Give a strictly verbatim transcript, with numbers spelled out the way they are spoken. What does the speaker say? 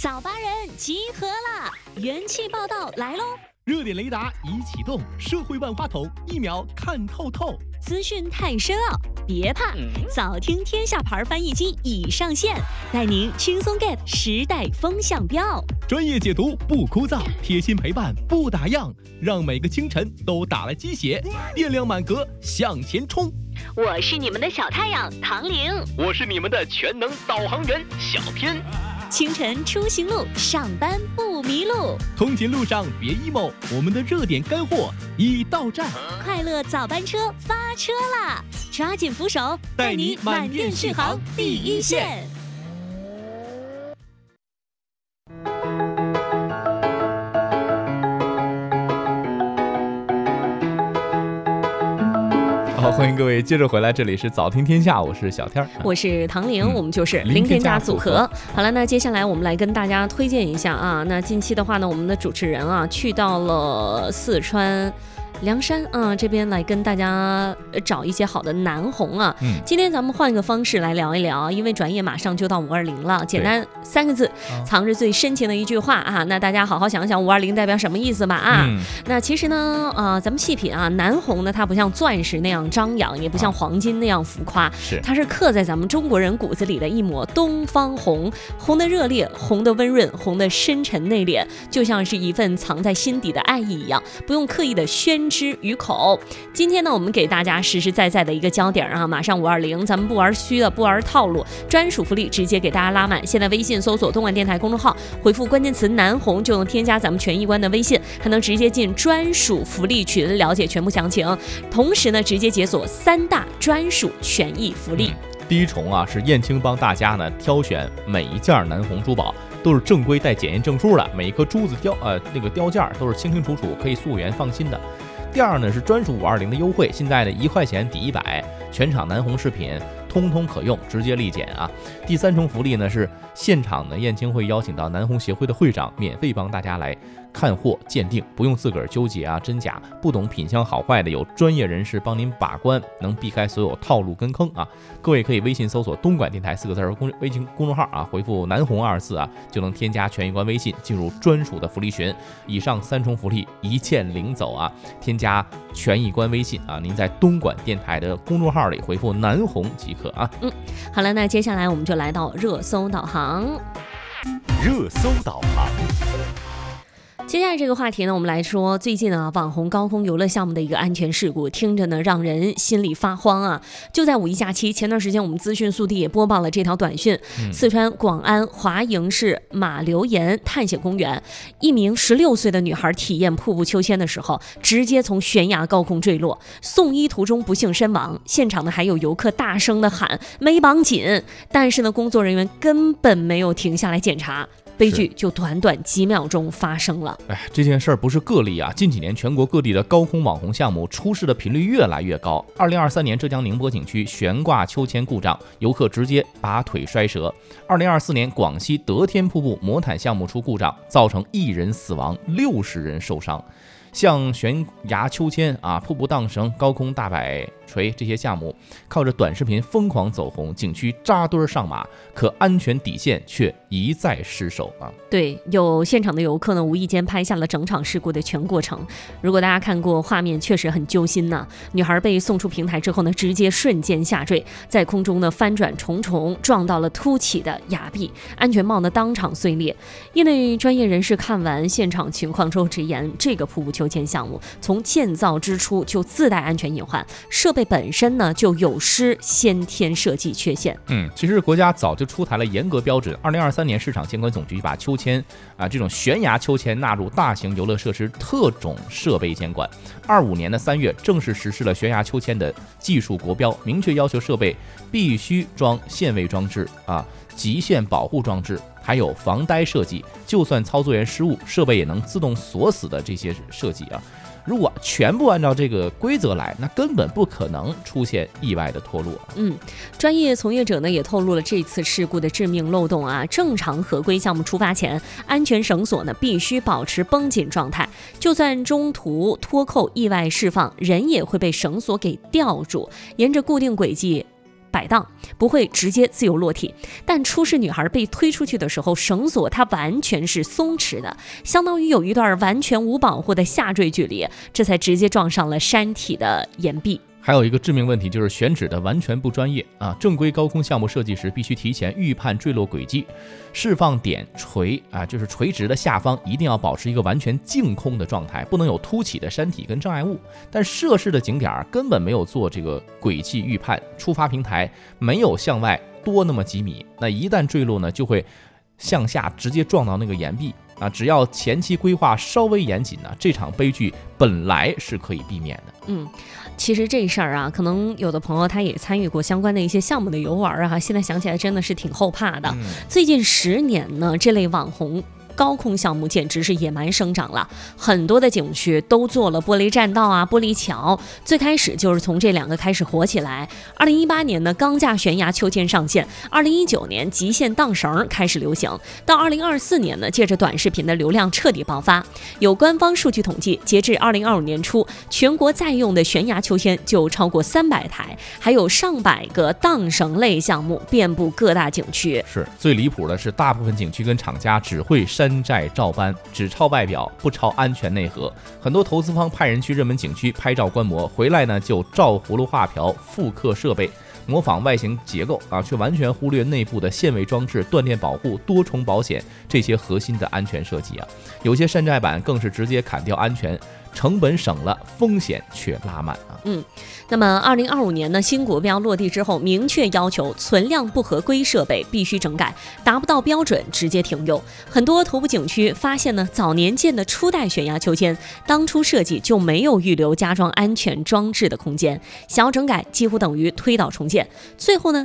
早八人集合啦！元气报道来喽！ 热点雷达已启动，社会万花筒一秒看透透。 资讯太深奥，别怕，早听天下牌翻译机已上线，带您轻松 get 时代风向标。 专业解读不枯燥，贴心陪伴不打烊，让每个清晨都打了鸡血，电量满格向前冲。 我是你们的小太阳唐玲， 我是你们的全能导航员小天。 清晨出行路，上班不迷路。 通勤路上别 emo， 我们的热点干货已到站。 快乐早班车发车啦！抓紧扶手， 带你满电续航第一线。好，欢迎各位接着回来，这里是早听天下，我是小天， 我是唐玲、嗯、我们就是零添加组合。好了，那接下来我们来跟大家推荐一下啊，那近期的话呢，我们的主持人啊去到了四川凉山啊这边来跟大家找一些好的南红啊、嗯、今天咱们换个方式来聊一聊，因为转业马上就到五二零了，简单三个字，藏着最深情的一句话啊，那大家好好想想五二零代表什么意思吧啊、嗯、那其实呢呃，咱们细品啊，南红呢它不像钻石那样张扬，也不像黄金那样浮夸、啊、它是刻在咱们中国人骨子里的一抹东方红，红的热烈，红的温润，红的深沉内敛，就像是一份藏在心底的爱意一样，不用刻意的宣之于口。今天呢，我们给大家实实在在的一个焦点啊，马上五二零，咱们不玩虚的，不玩套路，专属福利直接给大家拉满。现在微信搜索东莞电台公众号，回复关键词南红就能添加咱们权益观的微信，还能直接进专属福利群了解全部详情。同时呢，直接解锁三大专属权益福利。 嗯、第一重啊，是燕青帮大家呢挑选每一件南红珠宝。都是正规带检验证书的，每一颗珠子雕呃那个雕件都是清清楚楚，可以溯源放心的。第二呢是专属五二零的优惠，现在呢一块钱抵一百，全场南红饰品通通可用，直接立减啊。第三重福利呢是现场呢燕青会邀请到南红协会的会长，免费帮大家来看货鉴定，不用自个儿纠结啊真假，不懂品相好坏的有专业人士帮您把关，能避开所有套路跟坑啊。各位可以微信搜索东莞电台四个字公微信公众号啊，回复南红二字啊，就能添加权益观微信，进入专属的福利群。以上三重福利一键领走啊！添加权益观微信啊，您在东莞电台的公众号里回复南红即可啊。 嗯，好了，那接下来我们就来到热搜导航。 热搜导航。 接下来这个话题呢，我们来说最近啊网红高空游乐项目的一个安全事故，听着呢让人心里发慌啊。就在五一假期，前段时间我们资讯速递也播报了这条短讯、嗯、四川广安华营市马流岩探险公园，一名十六岁的女孩体验瀑布秋千的时候，直接从悬崖高空坠落，送医途中不幸身亡。现场呢还有游客大声的喊没绑紧，但是呢工作人员根本没有停下来检查，悲剧就短短几秒钟发生了。 哎，这件事儿不是个例啊！近几年全国各地的高空网红项目出事的频率越来越高。二零二三年浙江宁波景区悬挂秋千故障，游客直接把腿摔折。二零二四年广西德天瀑布魔毯项目出故障，造成一人死亡，六十人受伤。像悬崖秋千啊、瀑布荡绳、高空大摆锤这些项目，靠着短视频疯狂走红，景区扎堆上马，可安全底线却一再失守啊！ 对，有现场的游客呢，无意间拍下了整场事故的全过程。如果大家看过画面，确实很揪心呐、啊。女孩被送出平台之后呢，直接瞬间下坠，在空中呢翻转重重，撞到了凸起的崖壁，安全帽呢当场碎裂。业内专业人士看完现场情况之后直言，这个瀑布秋千项目从建造之初就自带安全隐患，设备本身呢就有失先天设计缺陷。 嗯，其实国家早就出台了严格标准，二零二三年市场监管总局把秋千啊这种悬崖秋千纳入大型游乐设施特种设备监管。二五年的三月正式实施了悬崖秋千的技术国标，明确要求设备必须装限位装置啊、极限保护装置，还有防呆设计，就算操作员失误，设备也能自动锁死的这些设计啊。如果全部按照这个规则来，那根本不可能出现意外的脱落。 嗯，专业从业者呢也透露了这次事故的致命漏洞啊。正常合规项目出发前，安全绳索呢必须保持绷紧状态，就算中途脱扣意外释放，人也会被绳索给吊住，沿着固定轨迹摆荡，不会直接自由落体。但出事女孩被推出去的时候，绳索它完全是松弛的，相当于有一段完全无保护的下坠距离，这才直接撞上了山体的岩壁。 还有一个致命问题就是选址的完全不专业啊！正规高空项目设计时必须提前预判坠落轨迹，释放点垂啊，就是垂直的下方一定要保持一个完全净空的状态，不能有凸起的山体跟障碍物。但涉事的景点根本没有做这个轨迹预判，出发平台没有向外多那么几米，那一旦坠落呢，就会向下直接撞到那个岩壁啊！只要前期规划稍微严谨呢，这场悲剧本来是可以避免的。 嗯，其实这事儿啊，可能有的朋友他也参与过相关的一些项目的游玩啊，现在想起来真的是挺后怕的。 嗯、 最近十年呢，这类网红高空项目简直是野蛮生长了，很多的景区都做了玻璃栈道啊、玻璃桥，最开始就是从这两个开始火起来。二零一八年呢，钢架悬崖秋千上线；二零一九年，极限荡绳开始流行；到二零二四年呢，借着短视频的流量彻底爆发。有官方数据统计，截至二零二五年初，全国在用的悬崖秋千就超过三百台，还有上百个荡绳类项目遍布各大景区。 是最离谱的是，大部分景区跟厂家只会山寨照搬，只抄外表，不抄安全内核。很多投资方派人去热门景区拍照观摩，回来呢就照葫芦画瓢，复刻设备，模仿外形结构啊，却完全忽略内部的限位装置、断电保护、多重保险这些核心的安全设计啊。有些山寨版更是直接砍掉安全，成本省了，风险却拉满啊。 嗯，那么二零二五年呢，新国标落地之后，明确要求存量不合规设备必须整改，达不到标准直接停用。很多头部景区发现呢，早年建的初代悬崖秋千，当初设计就没有预留加装安全装置的空间，想要整改几乎等于推倒重建。最后呢，